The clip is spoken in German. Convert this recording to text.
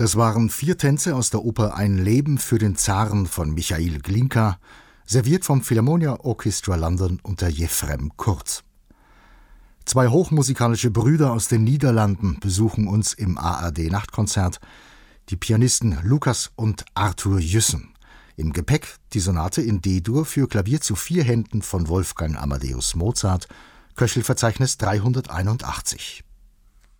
Das waren 4 Tänze aus der Oper Ein Leben für den Zaren von Michail Glinka, serviert vom Philharmonia Orchestra London unter Jefrem Kurt. 2 hochmusikalische Brüder aus den Niederlanden besuchen uns im ARD-Nachtkonzert, die Pianisten Lukas und Arthur Jüssen. Im Gepäck die Sonate in D-Dur für Klavier zu 4 Händen von Wolfgang Amadeus Mozart, Köchelverzeichnis 381.